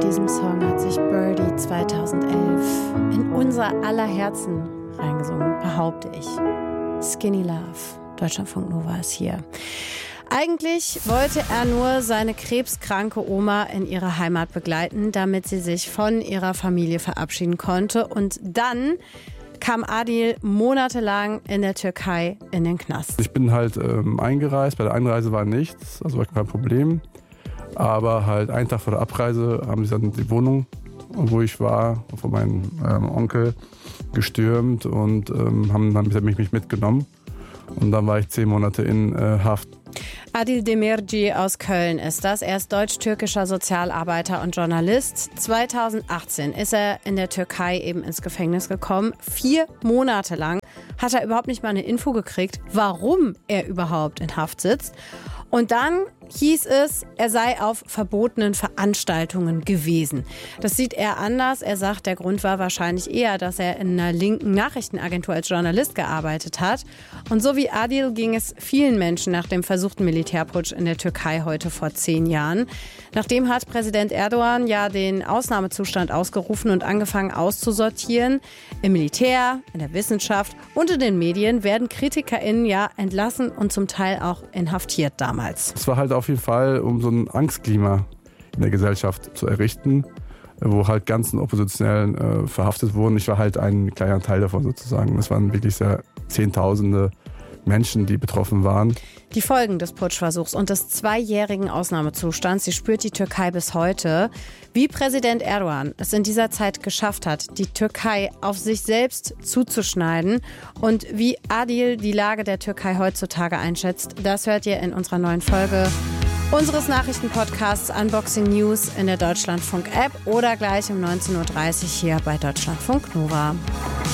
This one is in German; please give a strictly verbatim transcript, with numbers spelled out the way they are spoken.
Mit diesem Song hat sich Birdy zweitausendelf in unser aller Herzen reingesungen, behaupte ich. Skinny Love, Deutschlandfunk Nova ist hier. Eigentlich wollte er nur seine krebskranke Oma in ihre Heimat begleiten, damit sie sich von ihrer Familie verabschieden konnte. Und dann kam Adil monatelang in der Türkei in den Knast. Ich bin halt ähm, eingereist, bei der Einreise war nichts, also war kein Problem. Aber halt einen Tag vor der Abreise haben sie dann die Wohnung, wo ich war, von meinem ähm, Onkel gestürmt und ähm, haben dann mich, mich mitgenommen. Und dann war ich zehn Monate in äh, Haft. Adil Demirci aus Köln ist das. Er ist deutsch-türkischer Sozialarbeiter und Journalist. zweitausendachtzehn ist er in der Türkei eben ins Gefängnis gekommen. Vier Monate lang hat er überhaupt nicht mal eine Info gekriegt, warum er überhaupt in Haft sitzt. Und dann hieß es, er sei auf verbotenen Veranstaltungen gewesen. Das sieht er anders. Er sagt, der Grund war wahrscheinlich eher, dass er in einer linken Nachrichtenagentur als Journalist gearbeitet hat. Und so wie Adil ging es vielen Menschen nach dem versuchten Militärputsch in der Türkei heute vor zehn Jahren. Nachdem hat Präsident Erdogan ja den Ausnahmezustand ausgerufen und angefangen auszusortieren. Im Militär, in der Wissenschaft und in den Medien werden KritikerInnen ja entlassen und zum Teil auch inhaftiert damals. Es war halt auf jeden Fall, um so ein Angstklima in der Gesellschaft zu errichten, wo halt ganzen Oppositionellen äh, verhaftet wurden. Ich war halt ein kleiner Teil davon sozusagen. Es waren wirklich sehr Zehntausende Menschen, die betroffen waren. Die Folgen des Putschversuchs und des zweijährigen Ausnahmezustands, die spürt die Türkei bis heute. Wie Präsident Erdogan es in dieser Zeit geschafft hat, die Türkei auf sich selbst zuzuschneiden und wie Adil die Lage der Türkei heutzutage einschätzt, das hört ihr in unserer neuen Folge unseres Nachrichtenpodcasts Unboxing News in der Deutschlandfunk-App oder gleich um neunzehn Uhr dreißig hier bei Deutschlandfunk Nova.